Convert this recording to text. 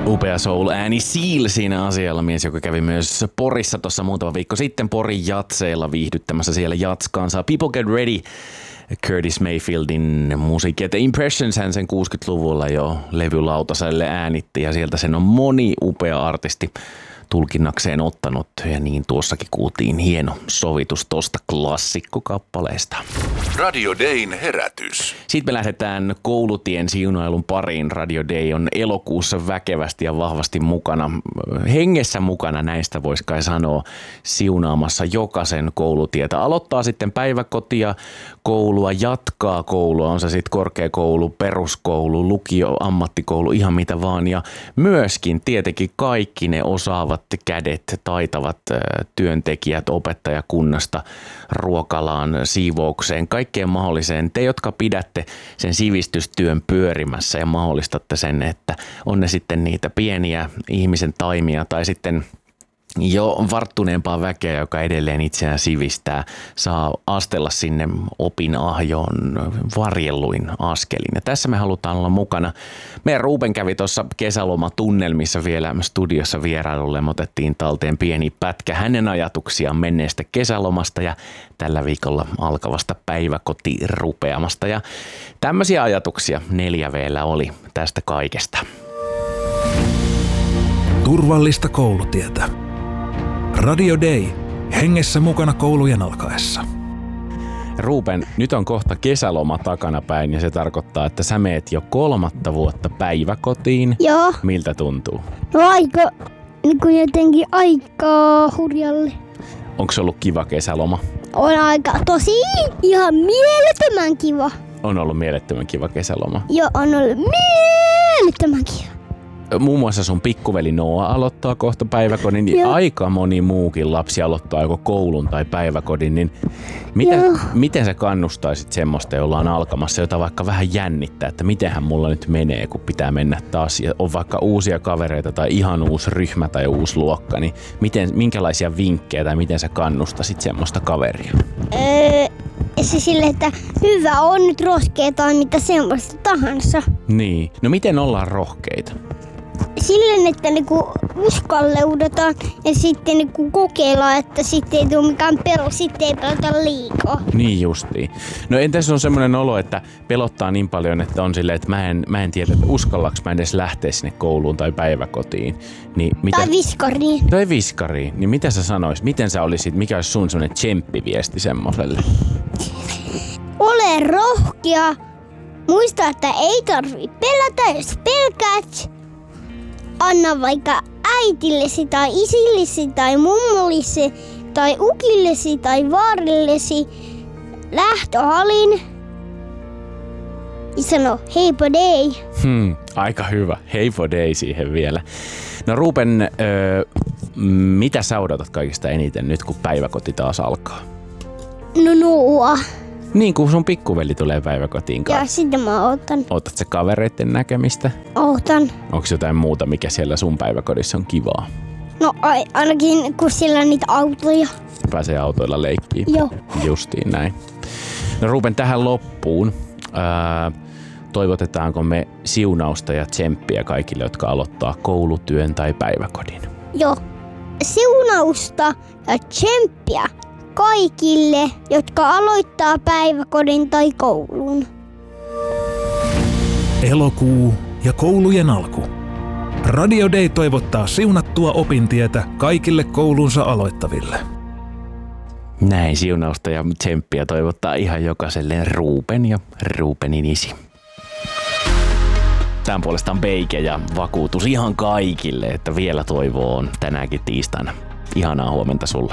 Upea soul-ääni Seal siinä asialla, mies, joka kävi myös Porissa tuossa muutama viikko sitten Porin jatseilla viihdyttämässä siellä jatskansaa. People Get Ready, Curtis Mayfieldin musiikki. The Impressions hän sen 60-luvulla jo levylautaselle äänitti ja sieltä sen on moni upea artisti tulkinnakseen ottanut. Ja niin tuossakin kuultiin hieno sovitus tosta klassikkokappaleesta. Radio Dayn herätys. Sitten me lähdetään koulutien siunailun pariin. Radio Day on elokuussa väkevästi ja vahvasti mukana. Hengessä mukana näistä voisi kai sanoa siunaamassa jokaisen koulutietä. Aloittaa sitten päiväkotia, koulua, jatkaa koulua, on se sitten korkeakoulu, peruskoulu, lukio, ammattikoulu, ihan mitä vaan. Ja myöskin tietenkin kaikki ne osaavat kädet, taitavat työntekijät opettajakunnasta ruokalaan, siivoukseen, kaikkeen mahdolliseen. Te, jotka pidätte sen sivistystyön pyörimässä ja mahdollistatte sen, että on ne sitten niitä pieniä ihmisen taimia tai sitten jo varttuneempaa väkeä, joka edelleen itseään sivistää, saa astella sinne opinahjoon varjelluin askelin. Ja tässä me halutaan olla mukana. Meidän Ruben kävi tuossa kesälomatunnelmissa vielä studiossa vierailulle. Me otettiin talteen pieni pätkä hänen ajatuksiaan menneestä kesälomasta ja tällä viikolla alkavasta päiväkotirupeamasta. Ja tämmöisiä ajatuksia 4V:llä oli tästä kaikesta. Turvallista koulutietä. Radio Day. Hengessä mukana koulujen alkaessa. Ruben, nyt on kohta kesäloma takanapäin ja se tarkoittaa, että sä meet jo 3. vuotta päiväkotiin. Joo. Miltä tuntuu? No aika, niin jotenkin aika hurjalle. Onko se ollut kiva kesäloma? On aika tosi ihan mielettömän kiva. On ollut mielettömän kiva kesäloma. Joo, on ollut mielettömän kiva. Muun muassa sun pikkuveli Noa aloittaa kohta päiväkodin ja aika moni muukin lapsi aloittaa joko koulun tai päiväkodin. Niin miten sä kannustaisit semmoista, jolla on alkamassa, jota vaikka vähän jännittää, että mitenhän mulla nyt menee, kun pitää mennä taas ja on vaikka uusia kavereita tai ihan uusi ryhmä tai uusi luokka, niin minkälaisia vinkkejä tai miten sä kannustasit semmoista kaveria? Se sille, että hyvä on nyt rohkea tai mitä semmoista tahansa. Niin. No miten ollaan rohkeita? Silleen, että niinku uskalleudutaan ja sitten niinku kokeillaan, että sitten ei tule mikään pelo, sitten ei pelota liikaa. Niin justiin. No entäs on semmoinen olo, että pelottaa niin paljon, että on silleen, että mä en tiedä, että uskallaks mä edes lähteä sinne kouluun tai päiväkotiin. Niin tai viskariin. Tai viskariin. Niin mitä sä sanoisit? Miten sä olisit? Mikä olisi sun semmoinen tsemppiviesti semmoselle? Ole rohkea. Muista, että ei tarvii pelätä, jos pelkäät. Anna vaikka äitillesi tai isillesi tai mummollesi tai ukillesi tai vaarillesi lähtöhalin ja sano heippa day. Aika hyvä. Heippa day siihen vielä. No Ruben, mitä sä odotat kaikista eniten nyt kun päiväkoti taas alkaa? No Noa. Niin kuin sun pikkuveli tulee päiväkotiin kanssa. Ja sitä mä ootan. Ootat sä kavereiden näkemistä? Ootan. Onks jotain muuta, mikä siellä sun päiväkodissa on kivaa? No ainakin kun siellä on niitä autoja. Pääsee autoilla leikkiin. Joo. Justiin näin. No Ruben, tähän loppuun. Toivotetaanko me siunausta ja tsemppiä kaikille, jotka aloittaa koulutyön tai päiväkodin? Joo. Siunausta ja tsemppiä kaikille, jotka aloittaa päiväkodin tai koulun. Elokuu ja koulujen alku. Radio Day toivottaa siunattua opintietä kaikille koulunsa aloittaville. Näin siunausta ja tsemppiä toivottaa ihan jokaiselle Ruben ja Rubenin isi. Tämän puolestaan Beike ja vakuutus ihan kaikille, että vielä toivoa on tänäänkin tiistaina. Ihanaa huomenta sulle.